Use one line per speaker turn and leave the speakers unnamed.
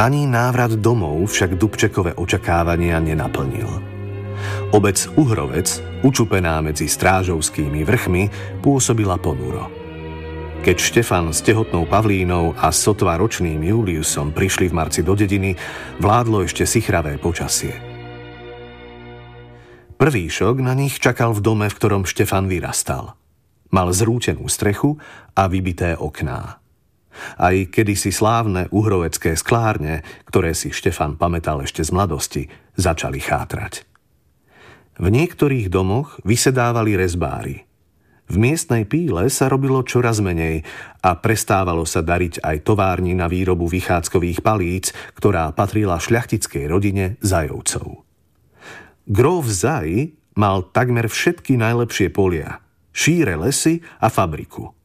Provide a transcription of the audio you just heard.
Ani návrat domov však Dubčekove očakávania nenaplnil. Obec Uhrovec, učupená medzi strážovskými vrchmi, pôsobila ponuro. Keď Štefan s tehotnou Pavlínou a sotva ročným Juliusom prišli v marci do dediny, vládlo ešte sichravé počasie. Prvý šok na nich čakal v dome, v ktorom Štefan vyrastal. Mal zrútenú strechu a vybité okná. Aj kedysi slávne uhrovecké sklárne, ktoré si Štefan pamätal ešte z mladosti, začali chátrať. V niektorých domoch vysedávali rezbári. V miestnej píle sa robilo čoraz menej a prestávalo sa dariť aj továrni na výrobu vychádzkových palíc, ktorá patrila šľachtickej rodine Zajovcov. Gróf Zaj mal takmer všetky najlepšie polia, šíre lesy a fabriku.